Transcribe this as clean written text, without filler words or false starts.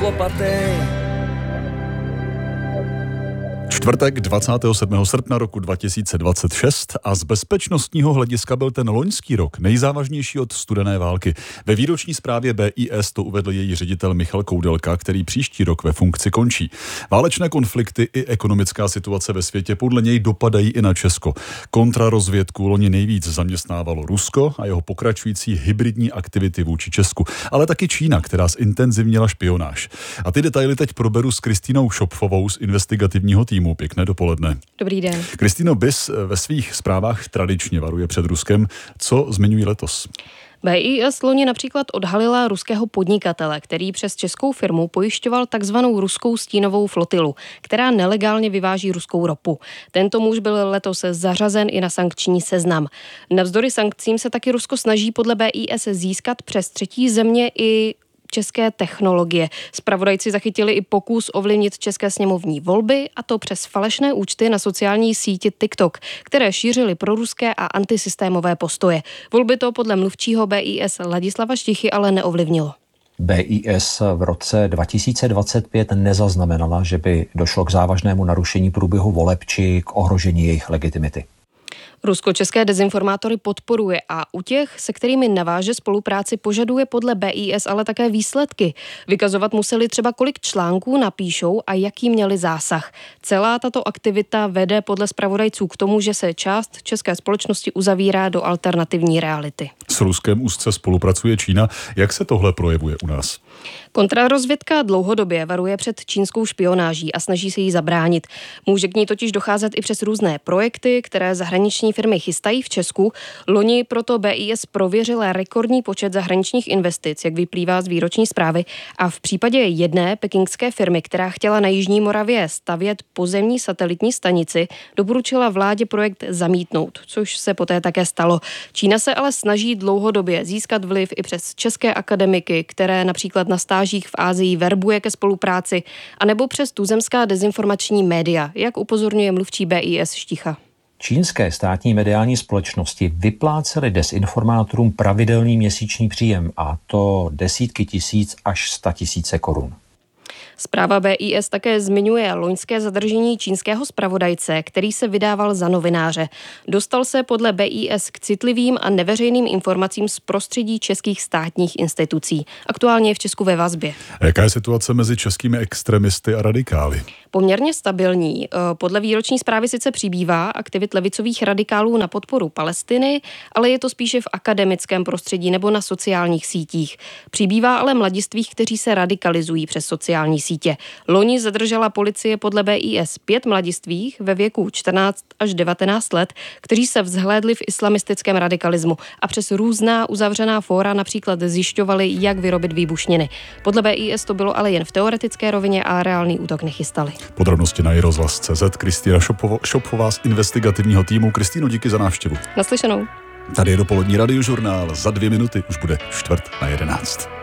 lopaty. Čtvrtek 27. srpna roku 2026 a z bezpečnostního hlediska byl ten loňský rok nejzávažnější od studené války. Ve výroční zprávě BIS to uvedl její ředitel Michal Koudelka, který příští rok ve funkci končí. Válečné konflikty i ekonomická situace ve světě podle něj dopadají i na Česko. Kontrarozvědku loni nejvíc zaměstnávalo Rusko a jeho pokračující hybridní aktivity vůči Česku, ale taky Čína, která zintenzivnila špionáž. A ty detaily teď proberu s Kristýnou Šopfovou z investigativního týmu. Pěkné dopoledne. Dobrý den. Kristýno, BIS ve svých zprávách tradičně varuje před Ruskem. Co zmiňují letos? BIS loni například odhalila ruského podnikatele, který přes českou firmu pojišťoval takzvanou ruskou stínovou flotilu, která nelegálně vyváží ruskou ropu. Tento muž byl letos zařazen i na sankční seznam. Navzdory sankcím se taky Rusko snaží podle BIS získat přes třetí země i české technologie. Zpravodajci zachytili i pokus ovlivnit české sněmovní volby, a to přes falešné účty na sociální síti TikTok, které šířily proruské a antisystémové postoje. Volby to podle mluvčího BIS Ladislava Štichy ale neovlivnilo. BIS v roce 2025 nezaznamenala, že by došlo k závažnému narušení průběhu voleb či k ohrožení jejich legitimity. Rusko české dezinformátory podporuje a u těch, se kterými naváže spolupráci, požaduje podle BIS ale také výsledky. Vykazovat museli třeba, kolik článků napíšou a jaký měli zásah. Celá tato aktivita vede podle zpravodajců k tomu, že se část české společnosti uzavírá do alternativní reality. S Ruskem úzce spolupracuje Čína. Jak se tohle projevuje u nás? Kontrarozvědka dlouhodobě varuje před čínskou špionáží a snaží se jí zabránit. Může k ní totiž docházet i přes různé projekty, které zahraniční firmy chystají v Česku. Loni proto BIS prověřila rekordní počet zahraničních investic, jak vyplývá z výroční zprávy, a v případě jedné pekingské firmy, která chtěla na Jižní Moravě stavět pozemní satelitní stanici, doporučila vládě projekt zamítnout, což se poté také stalo. Čína se ale snaží dlouhodobě získat vliv i přes české akademiky, které například na stážích v Asii verbuje ke spolupráci, anebo přes tuzemská dezinformační média, jak upozorňuje mluvčí BIS Šticha. Čínské státní mediální společnosti vyplácely dezinformátorům pravidelný měsíční příjem, a to desítky tisíc až 100 000 korun. Zpráva BIS také zmiňuje loňské zadržení čínského zpravodajce, který se vydával za novináře. Dostal se podle BIS k citlivým a neveřejným informacím z prostředí českých státních institucí. Aktuálně je v Česku ve vazbě. A jaká je situace mezi českými extremisty a radikály? Poměrně stabilní. Podle výroční zprávy sice přibývá aktivit levicových radikálů na podporu Palestiny, ale je to spíše v akademickém prostředí nebo na sociálních sítích. Přibývá ale mladistvých, kteří se radikalizují přes sociální sítě. Loni zadržela policie podle BIS 5 mladistvých ve věku 14 až 19 let, kteří se vzhlédli v islamistickém radikalismu a přes různá uzavřená fóra například zjišťovali, jak vyrobit výbušniny. Podle BIS to bylo ale jen v teoretické rovině a reálný útok nechystali. Podrobnosti na iRozhlas.cz. Kristýna Šopfová z investigativního týmu. Kristýno, díky za návštěvu. Naslyšenou. Tady je dopolední radiožurnál. Za 2 minuty už bude 10:45.